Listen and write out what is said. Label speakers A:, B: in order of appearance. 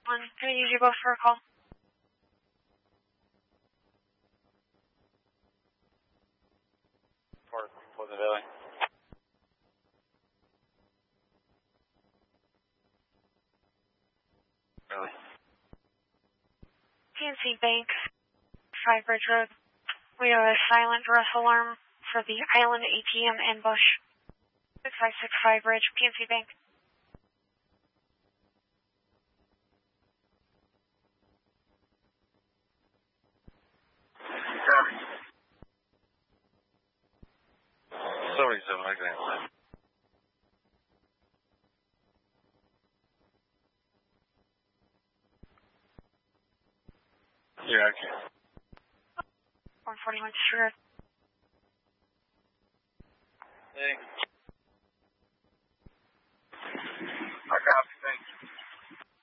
A: 1. Can I use you both for a call?
B: For the Valley. Really?
A: PNC Bank, 5 Bridge Road. We have a silent arrest alarm for the Island ATM ambush. 6565 Bridge, PNC Bank.
B: Sorry, sir, I can't. Yeah, I can.
A: 141 Street.
B: Hey.